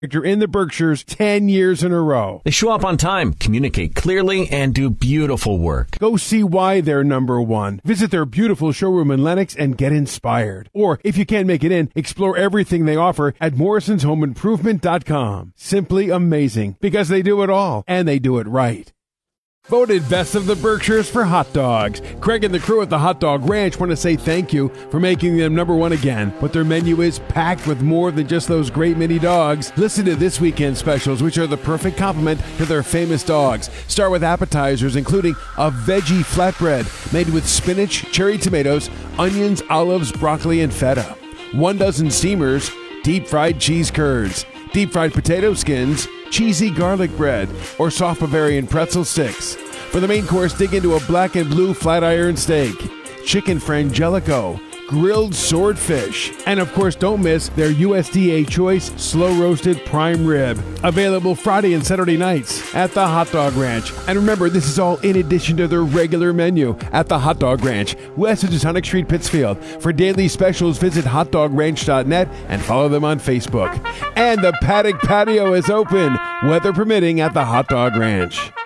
in the Berkshires 10 years in a row. They show up on time, communicate clearly, and do beautiful work. Go see why they're number one. Visit their beautiful showroom in Lenox and get inspired. Or, if you can't make it in, explore everything they offer at morrisonshomeimprovement.com. Simply amazing, because they do it all, and they do it right. Voted Best of the Berkshires for hot dogs. Craig and the crew at the Hot Dog Ranch want to say thank you for making them number one again. But their menu is packed with more than just those great mini dogs. Listen to this weekend's specials, which are the perfect complement to their famous dogs. Start with appetizers, including a veggie flatbread made with spinach, cherry tomatoes, onions, olives, broccoli, and feta. 1 dozen steamers, deep-fried cheese curds, deep-fried potato skins, cheesy garlic bread, or soft Bavarian pretzel sticks. For the main course, dig into a black and blue flat iron steak, chicken frangelico, grilled swordfish, and of course don't miss their USDA Choice Slow Roasted Prime Rib. Available Friday and Saturday nights at the Hot Dog Ranch. And remember, this is all in addition to their regular menu at the Hot Dog Ranch, west of Teutonic Street, Pittsfield. For daily specials, visit hotdogranch.net and follow them on Facebook. And the Paddock Patio is open, weather permitting, at the Hot Dog Ranch.